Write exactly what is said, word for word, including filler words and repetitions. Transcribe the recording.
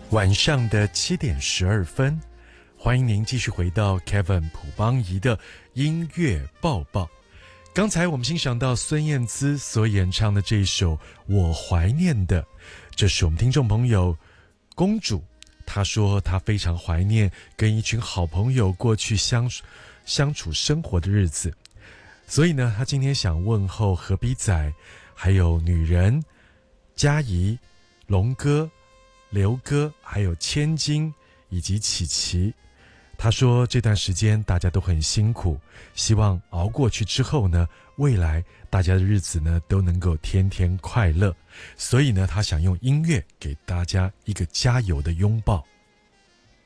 晚上的七点十二分，欢迎您继续回到 Kevin 朴邦仪的音乐报报。刚才我们欣赏到孙燕姿所演唱的这一首《我怀念的》，这是我们听众朋友公主，她说她非常怀念跟一群好朋友过去相相处生活的日子，所以呢，她今天想问候何必仔，还有女人嘉怡、龙哥、刘哥，还有千金以及琪琪。他说这段时间大家都很辛苦，希望熬过去之后呢，未来大家的日子呢都能够天天快乐，所以呢他想用音乐给大家一个加油的拥抱。